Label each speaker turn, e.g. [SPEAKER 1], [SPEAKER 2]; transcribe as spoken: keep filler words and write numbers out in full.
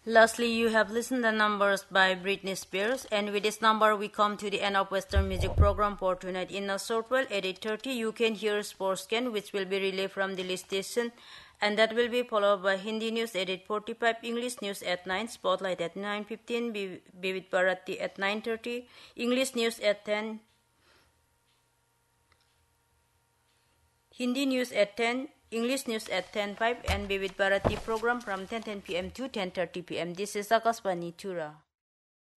[SPEAKER 1] Lastly, you have listened the numbers by Britney Spears, and with this number we come to the end of Western Music program for tonight. In a short while, at eight thirty, you can hear Sports Scan, which will be relayed from the Lee station, and that will be followed by Hindi news at eight forty-five, English news at nine, Spotlight at nine fifteen, Vivid Bharati at nine thirty, English news at ten, Hindi news at ten, English news at ten five, and Vivid Bharati program from ten ten p m to ten thirty p m This is Akashvani Tura.